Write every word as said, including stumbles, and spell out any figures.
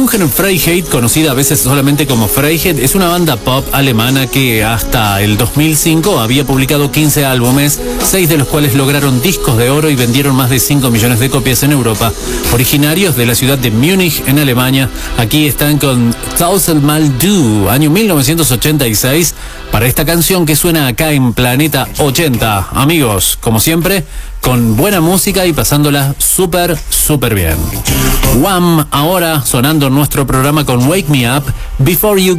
Jungen Freiheit, conocida a veces solamente como Freiheit, es una banda pop alemana que hasta el dos mil cinco había publicado quince álbumes, seis de los cuales lograron discos de oro y vendieron más de cinco millones de copias en Europa. Originarios de la ciudad de Múnich, en Alemania, aquí están con Tausendmal Du, año mil novecientos ochenta y seis, para esta canción que suena acá en Planeta ochenta. Amigos, como siempre, con buena música y pasándola súper, súper bien. Wham! Ahora sonando en nuestro programa con Wake Me Up, Before You